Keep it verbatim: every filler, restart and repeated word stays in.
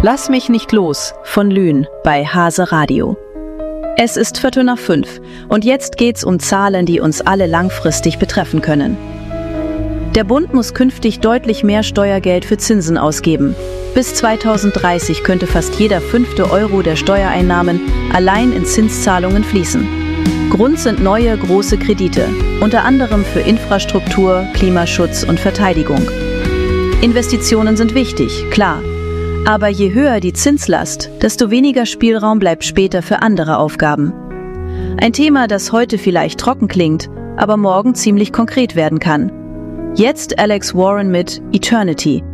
Lass mich nicht los von Lühn bei Hase Radio. Es ist Viertel nach fünf und jetzt geht's um Zahlen, die uns alle langfristig betreffen können. Der Bund muss künftig deutlich mehr Steuergeld für Zinsen ausgeben. Bis zweitausenddreißig könnte fast jeder fünfte Euro der Steuereinnahmen allein in Zinszahlungen fließen. Grund sind neue große Kredite, unter anderem für Infrastruktur, Klimaschutz und Verteidigung. Investitionen sind wichtig, klar. Aber je höher die Zinslast, desto weniger Spielraum bleibt später für andere Aufgaben. Ein Thema, das heute vielleicht trocken klingt, aber morgen ziemlich konkret werden kann. Jetzt Alex Warren mit Eternity,